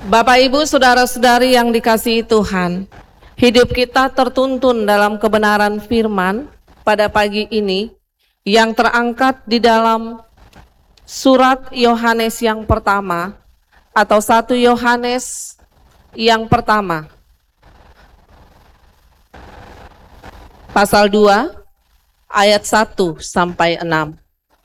Bapak, Ibu, saudara-saudari yang dikasihi Tuhan, hidup kita tertuntun dalam kebenaran firman pada pagi ini yang terangkat di dalam surat Yohanes yang pertama atau 1 Yohanes yang pertama, pasal 2 ayat 1 sampai 6.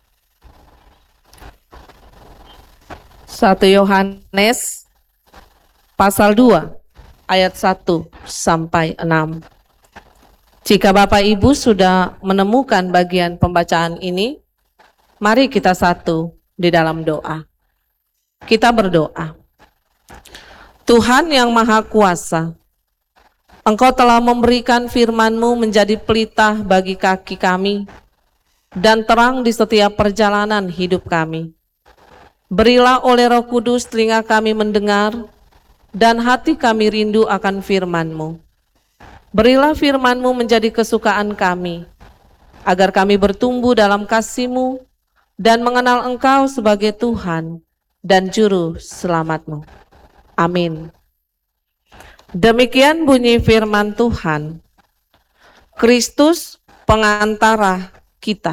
1 Yohanes pasal 2 ayat 1 sampai 6. Jika Bapak Ibu sudah menemukan bagian pembacaan ini, mari kita satu di dalam doa. Kita berdoa. Tuhan yang Maha Kuasa, Engkau telah memberikan firman-Mu menjadi pelita bagi kaki kami dan terang di setiap perjalanan hidup kami. Berilah oleh Roh Kudus telinga kami mendengar dan hati kami rindu akan firman-Mu. Berilah firman-Mu menjadi kesukaan kami, agar kami bertumbuh dalam kasih-Mu dan mengenal Engkau sebagai Tuhan dan Juru Selamat-Mu. Amin. Demikian bunyi firman Tuhan. Kristus pengantara kita.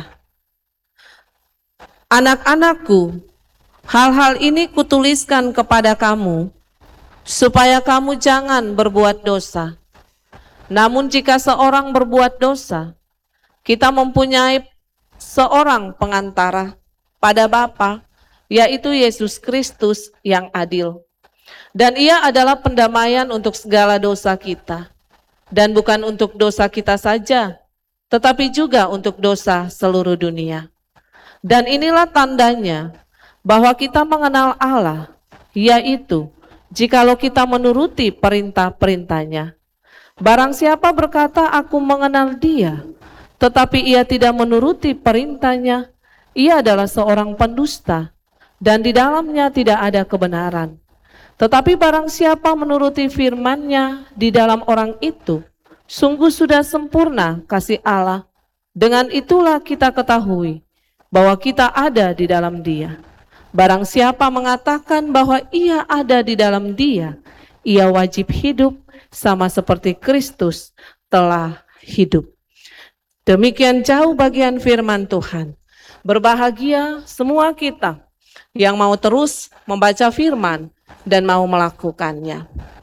Anak-anakku, hal-hal ini kutuliskan kepada kamu, supaya kamu jangan berbuat dosa. Namun jika seorang berbuat dosa, kita mempunyai seorang pengantara pada Bapa, yaitu Yesus Kristus yang adil. Dan ia adalah pendamaian untuk segala dosa kita. Dan bukan untuk dosa kita saja, tetapi juga untuk dosa seluruh dunia. Dan inilah tandanya bahwa kita mengenal Allah, yaitu jikalau kita menuruti perintah-perintahnya. Barang siapa berkata, aku mengenal Dia, tetapi ia tidak menuruti perintahnya, ia adalah seorang pendusta, dan di dalamnya tidak ada kebenaran. Tetapi barang siapa menuruti firman-Nya di dalam orang itu, sungguh sudah sempurna kasih Allah. Dengan itulah kita ketahui bahwa kita ada di dalam Dia. Barang siapa mengatakan bahwa ia ada di dalam Dia, ia wajib hidup sama seperti Kristus telah hidup. Demikian jauh bagian firman Tuhan. Berbahagia semua kita yang mau terus membaca firman dan mau melakukannya.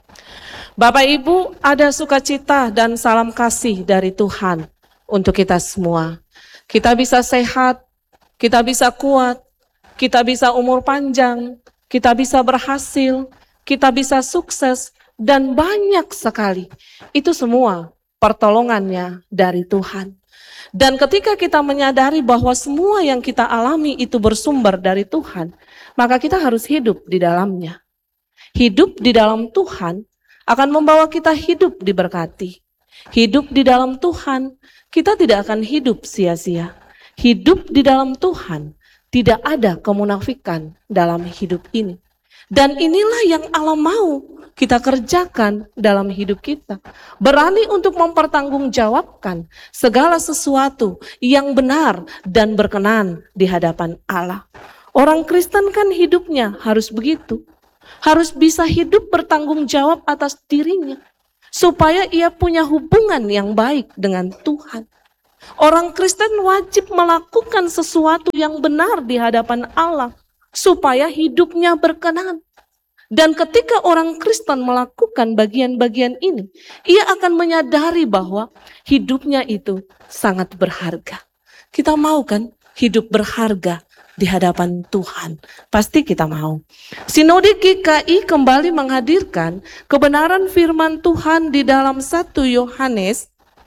Bapak Ibu, ada sukacita dan salam kasih dari Tuhan untuk kita semua. Kita bisa sehat, kita bisa kuat, kita bisa umur panjang, kita bisa berhasil, kita bisa sukses, dan banyak sekali. Itu semua pertolongannya dari Tuhan. Dan ketika kita menyadari bahwa semua yang kita alami itu bersumber dari Tuhan, maka kita harus hidup di dalamnya. Hidup di dalam Tuhan akan membawa kita hidup diberkati. Hidup di dalam Tuhan, kita tidak akan hidup sia-sia. Hidup di dalam Tuhan, tidak ada kemunafikan dalam hidup ini. Dan inilah yang Allah mau kita kerjakan dalam hidup kita. Berani untuk mempertanggungjawabkan segala sesuatu yang benar dan berkenan di hadapan Allah. Orang Kristen kan hidupnya harus begitu. Harus bisa hidup bertanggung jawab atas dirinya. Supaya ia punya hubungan yang baik dengan Tuhan. Orang Kristen wajib melakukan sesuatu yang benar di hadapan Allah. Supaya hidupnya berkenan. Dan ketika orang Kristen melakukan bagian-bagian ini, ia akan menyadari bahwa hidupnya itu sangat berharga. Kita mau kan hidup berharga di hadapan Tuhan? Pasti kita mau. Sinode GKI kembali menghadirkan kebenaran firman Tuhan di dalam 1 Yohanes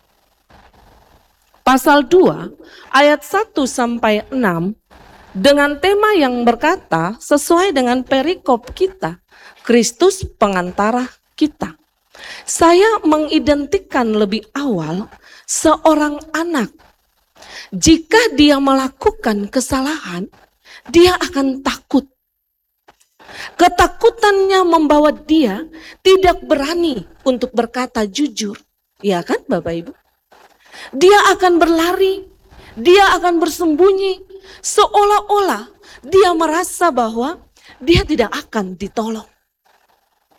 pasal 2 ayat 1 sampai 6 dengan tema yang berkata sesuai dengan perikop kita, Kristus pengantara kita. Saya mengidentikan lebih awal seorang anak. Jika dia melakukan kesalahan, dia akan takut. Ketakutannya membawa dia tidak berani untuk berkata jujur. Ya kan Bapak Ibu? Dia akan berlari, dia akan bersembunyi, seolah-olah dia merasa bahwa dia tidak akan ditolong.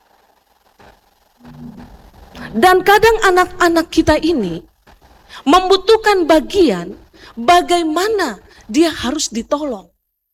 Dan kadang anak-anak kita ini membutuhkan bagian bagaimana dia harus ditolong.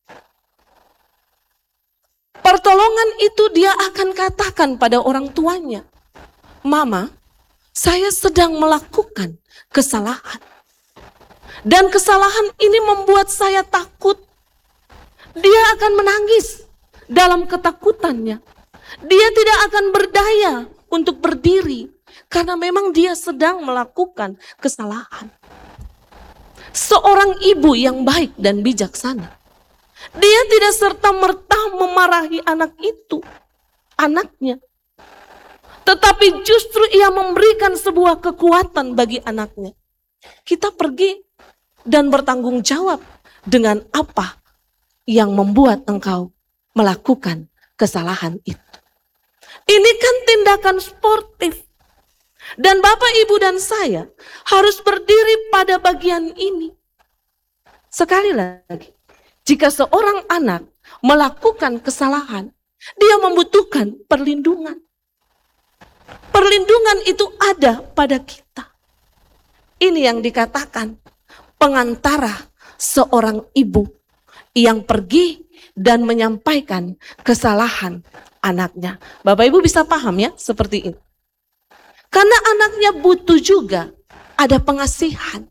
Pertolongan itu dia akan katakan pada orang tuanya, "Mama, saya sedang melakukan kesalahan. Dan kesalahan ini membuat saya takut." Dia akan menangis dalam ketakutannya. Dia tidak akan berdaya untuk berdiri karena memang dia sedang melakukan kesalahan. Seorang ibu yang baik dan bijaksana, dia tidak serta-merta memarahi anaknya. Tetapi justru ia memberikan sebuah kekuatan bagi anaknya. Kita pergi dan bertanggung jawab dengan apa yang membuat engkau melakukan kesalahan itu. Ini kan tindakan sportif. Dan Bapak, Ibu, dan saya harus berdiri pada bagian ini. Sekali lagi, jika seorang anak melakukan kesalahan, dia membutuhkan perlindungan. Perlindungan itu ada pada kita. Ini yang dikatakan pengantara seorang ibu yang pergi dan menyampaikan kesalahan anaknya. Bapak Ibu bisa paham ya seperti ini. Karena anaknya butuh juga ada pengasihan.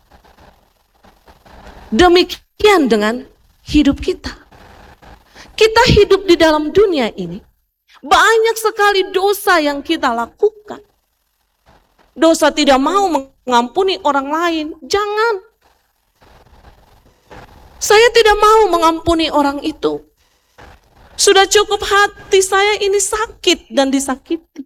Demikian dengan hidup kita. Kita hidup di dalam dunia ini, banyak sekali dosa yang kita lakukan. Dosa tidak mau mengampuni orang lain, jangan. Saya tidak mau mengampuni orang itu. Sudah cukup hati saya ini sakit dan disakiti.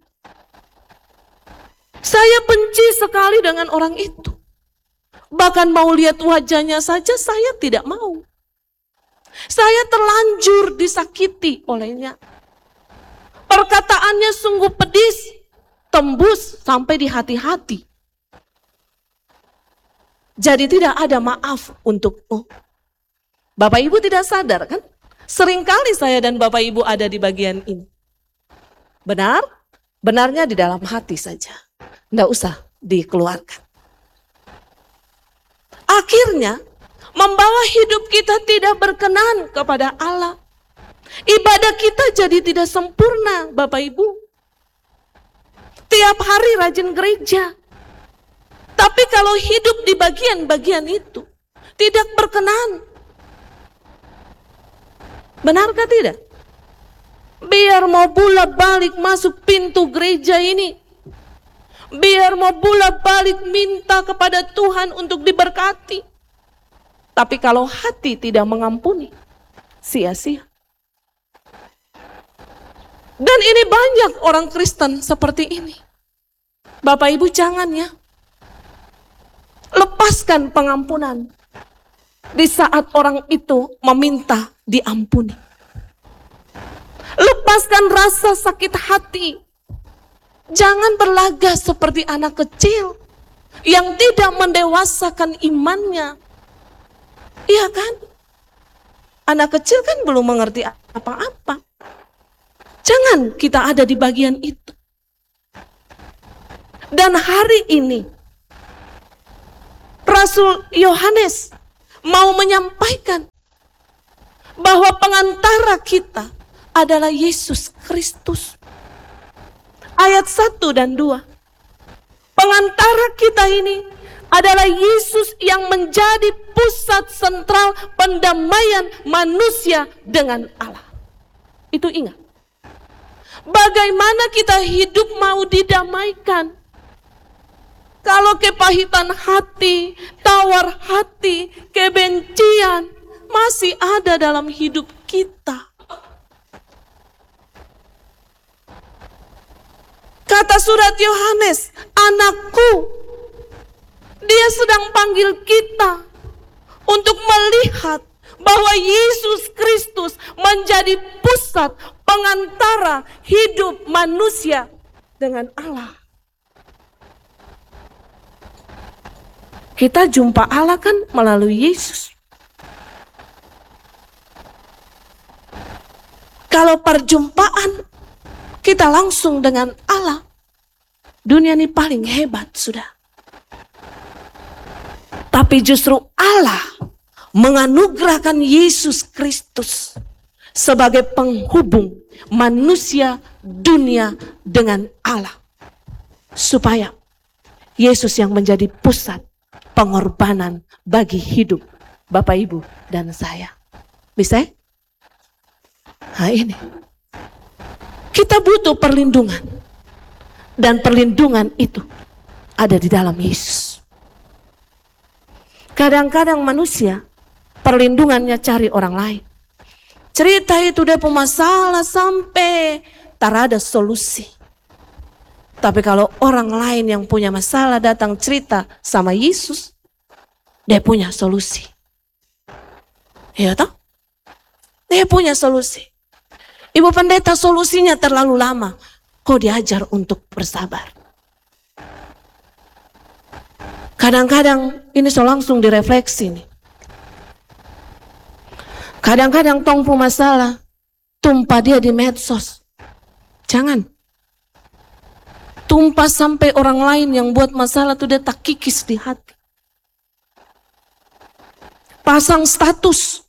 Saya benci sekali dengan orang itu. Bahkan mau lihat wajahnya saja saya tidak mau. Saya terlanjur disakiti olehnya. Perkataannya sungguh pedis, tembus sampai di hati-hati. Jadi tidak ada maaf untukmu. Bapak Ibu tidak sadar kan? Seringkali saya dan Bapak Ibu ada di bagian ini. Benar? Benarnya di dalam hati saja. Tidak usah dikeluarkan. Akhirnya membawa hidup kita tidak berkenan kepada Allah. Ibadah kita jadi tidak sempurna, Bapak Ibu. Tiap hari rajin gereja. Tapi kalau hidup di bagian-bagian itu tidak berkenan. Benarkah tidak? Biar mau bolak-balik masuk pintu gereja ini. Biar mau bolak-balik minta kepada Tuhan untuk diberkati. Tapi kalau hati tidak mengampuni, sia-sia. Dan ini banyak orang Kristen seperti ini. Bapak Ibu jangan ya. Lepaskan pengampunan di saat orang itu meminta diampuni. Lepaskan rasa sakit hati. Jangan berlagak seperti anak kecil yang tidak mendewasakan imannya. Iya kan? Anak kecil kan belum mengerti apa-apa. Jangan kita ada di bagian itu. Dan hari ini Rasul Yohanes mau menyampaikan bahwa pengantara kita adalah Yesus Kristus. Ayat 1 dan 2. Pengantara kita ini adalah Yesus yang menjadi pusat sentral pendamaian manusia dengan Allah. Itu ingat. Bagaimana kita hidup mau didamaikan? Kalau kepahitan hati, tawar hati, kebencian masih ada dalam hidup kita. Kata surat Yohanes, anakku, dia sedang panggil kita untuk melihat bahwa Yesus Kristus menjadi pusat pengantara hidup manusia dengan Allah. Kita jumpa Allah kan melalui Yesus. Kalau perjumpaan kita langsung dengan Allah, Dunia ini paling hebat sudah. Tapi justru Allah menganugerahkan Yesus Kristus sebagai penghubung manusia dunia dengan Allah. Supaya Yesus yang menjadi pusat pengorbanan bagi hidup Bapak, Ibu, dan saya. Bisa? Nah ini. Kita butuh perlindungan. Dan perlindungan itu ada di dalam Yesus. Kadang-kadang manusia perlindungannya cari orang lain. Cerita itu dia masalah sampai tak ada solusi. Tapi kalau orang lain yang punya masalah datang cerita sama Yesus, dia punya solusi. Iya toh? Dia punya solusi. Ibu pendeta, solusinya terlalu lama. Kau diajar untuk bersabar. Kadang-kadang ini so langsung direfleksi nih. Kadang-kadang tongpu masalah, tumpah dia di medsos. Jangan. Tumpah sampai orang lain yang buat masalah tuh dia tak kikis di hati. Pasang status.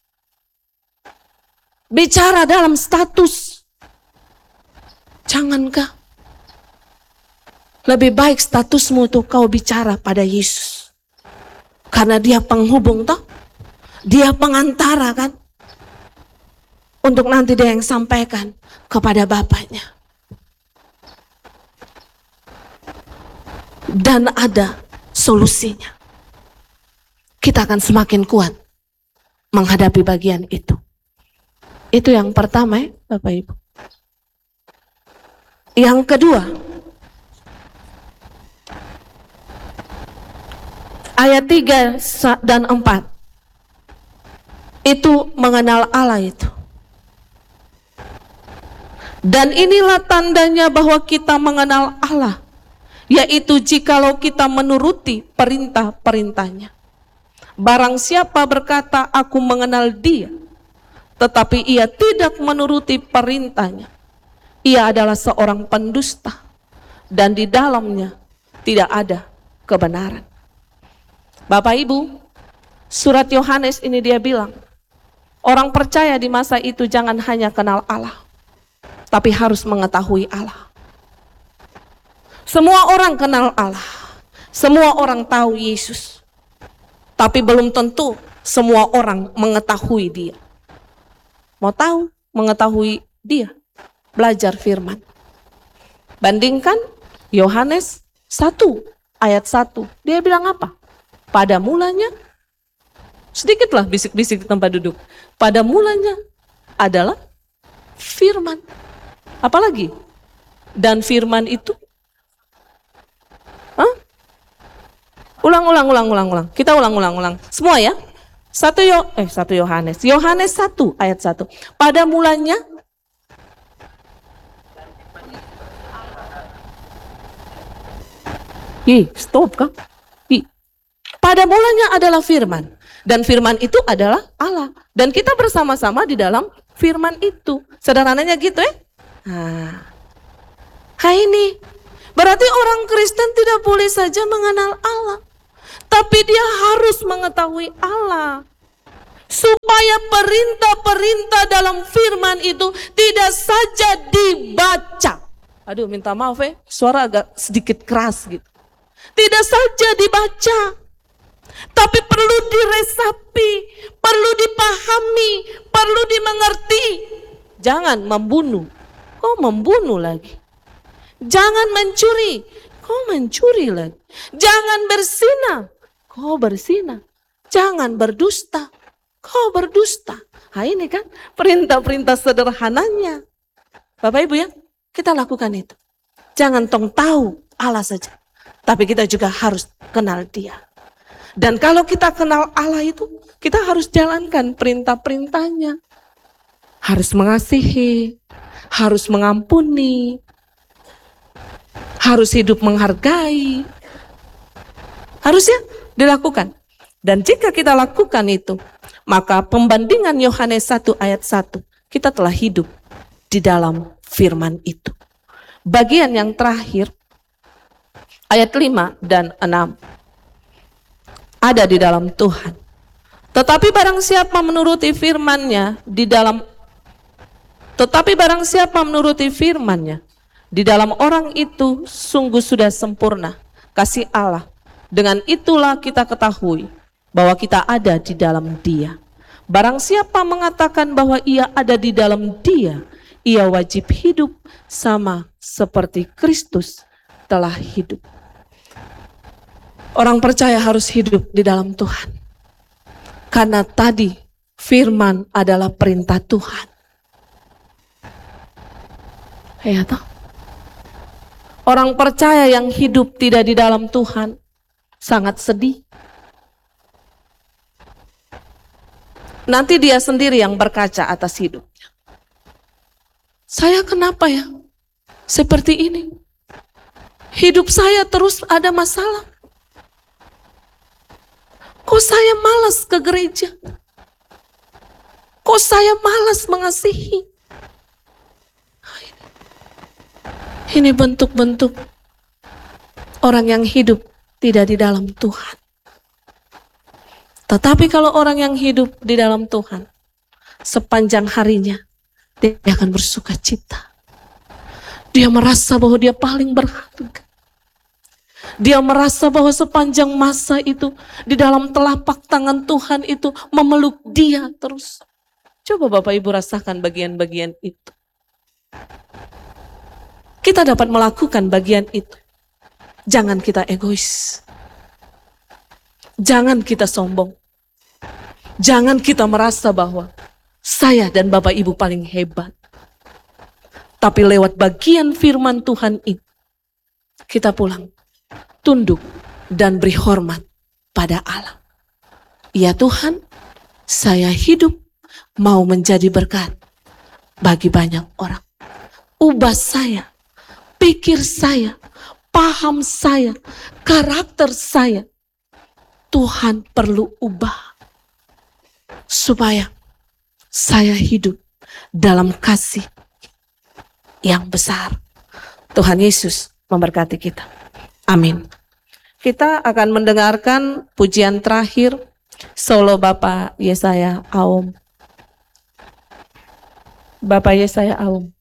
Bicara dalam status. Jangankah? Lebih baik statusmu itu kau bicara pada Yesus. Karena dia penghubung toh. Dia pengantara kan. Untuk nanti dia yang sampaikan kepada Bapaknya. Dan ada solusinya. Kita akan semakin kuat menghadapi bagian itu. Itu yang pertama ya Bapak Ibu. Yang kedua, ayat 3 dan 4 itu mengenal Allah itu. Dan inilah tandanya bahwa kita mengenal Allah, yaitu jikalau kita menuruti perintah-perintahnya. Barang siapa berkata aku mengenal dia, tetapi ia tidak menuruti perintahnya, ia adalah seorang pendusta, dan di dalamnya tidak ada kebenaran. Bapak Ibu, surat Yohanes ini dia bilang, orang percaya di masa itu jangan hanya kenal Allah, tapi harus mengetahui Allah. Semua orang kenal Allah, semua orang tahu Yesus, tapi belum tentu semua orang mengetahui dia. Mau tahu, mengetahui dia? Belajar firman. Bandingkan Yohanes 1 ayat 1. Dia bilang apa? Pada mulanya, sedikitlah bisik-bisik di tempat duduk. Pada mulanya adalah firman. Apalagi? Dan firman itu Ulang. Kita ulang. Semua ya. 1 Yohanes. Yohanes 1 ayat 1. Pada mulanya stop kah? Pada mulanya adalah firman. Dan firman itu adalah Allah. Dan kita bersama-sama di dalam firman itu. Sederhananya gitu ya. Ini berarti orang Kristen tidak boleh saja mengenal Allah. Tapi dia harus mengetahui Allah. Supaya perintah-perintah dalam firman itu tidak saja dibaca. Aduh minta maaf ya, suara agak sedikit keras gitu. Tidak saja dibaca, tapi perlu diresapi, perlu dipahami, perlu dimengerti. Jangan membunuh, kok membunuh lagi. Jangan mencuri, kok mencuri lagi. Jangan berzina, kok berzina. Jangan berdusta, kok berdusta. Ini kan perintah-perintah sederhananya. Bapak Ibu ya, kita lakukan itu. Jangan tahu Allah saja, tapi kita juga harus kenal Dia. Dan kalau kita kenal Allah itu, kita harus jalankan perintah-perintahnya. Harus mengasihi, harus mengampuni, harus hidup menghargai. Harusnya dilakukan. Dan jika kita lakukan itu, maka pembandingan Yohanes 1 ayat 1, kita telah hidup di dalam firman itu. Bagian yang terakhir, ayat 5 dan 6. Ada di dalam Tuhan. Tetapi barang siapa menuruti firman-Nya di dalam di dalam orang itu sungguh sudah sempurna kasih Allah. Dengan itulah kita ketahui bahwa kita ada di dalam Dia. Barang siapa mengatakan bahwa ia ada di dalam Dia, ia wajib hidup sama seperti Kristus telah hidup. Orang percaya harus hidup di dalam Tuhan. Karena tadi firman adalah perintah Tuhan. Ya toh? Orang percaya yang hidup tidak di dalam Tuhan sangat sedih. Nanti dia sendiri yang berkaca atas hidupnya. Saya kenapa ya seperti ini? Hidup saya terus ada masalah. Kok saya malas ke gereja? Kok saya malas mengasihi? Ini bentuk-bentuk orang yang hidup tidak di dalam Tuhan. Tetapi kalau orang yang hidup di dalam Tuhan, sepanjang harinya dia akan bersuka cita. Dia merasa bahwa dia paling berharga. Dia merasa bahwa sepanjang masa itu di dalam telapak tangan Tuhan itu memeluk dia terus. Coba Bapak Ibu rasakan bagian-bagian itu. Kita dapat melakukan bagian itu. Jangan kita egois. Jangan kita sombong. Jangan kita merasa bahwa saya dan Bapak Ibu paling hebat. Tapi lewat bagian firman Tuhan ini, kita pulang, tunduk dan beri hormat pada Allah. Ya Tuhan, saya hidup mau menjadi berkat bagi banyak orang. Ubah saya, pikir saya, paham saya, karakter saya. Tuhan perlu ubah supaya saya hidup dalam kasih yang besar. Tuhan Yesus memberkati kita. Amin. Kita akan mendengarkan pujian terakhir solo Bapak Yesaya Aum. Bapak Yesaya Aum.